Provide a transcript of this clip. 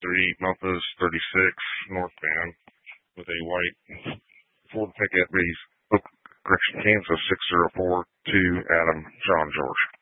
Memphis 36 northbound with a white Ford pickup. Kansas 6042 Adam John George.